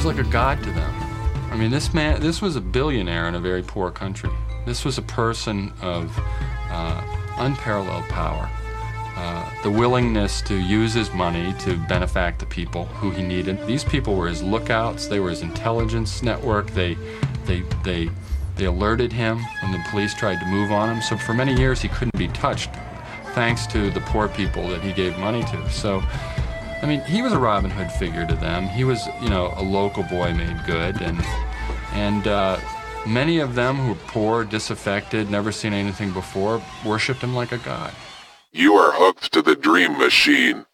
was like a god to them. I mean, this was a billionaire in a very poor country. This was a person of unparalleled power. The willingness to use his money to benefact the people who he needed. These people were his lookouts. They were his intelligence network. They alerted him when the police tried to move on him. So for many years he couldn't be touched, thanks to the poor people that he gave money to. So, I mean, he was a Robin Hood figure to them. He was, a local boy made good, and many of them who were poor, disaffected, never seen anything before, worshipped him like a god. You are hooked to the Dream Machine.